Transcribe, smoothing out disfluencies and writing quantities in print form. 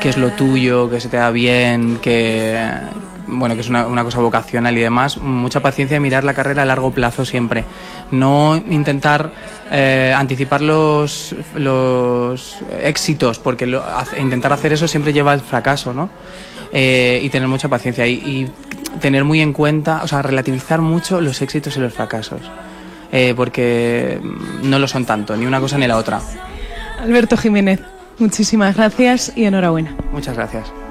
que es lo tuyo, que se te da bien, que bueno, que es una cosa vocacional y demás. Mucha paciencia y mirar la carrera a largo plazo siempre. No intentar anticipar los éxitos, porque intentar hacer eso siempre lleva al fracaso, ¿no? Y tener mucha paciencia y tener muy en cuenta, o sea, relativizar mucho los éxitos y los fracasos, porque no lo son tanto, ni una cosa ni la otra. Alberto Jiménez, muchísimas gracias y enhorabuena. Muchas gracias.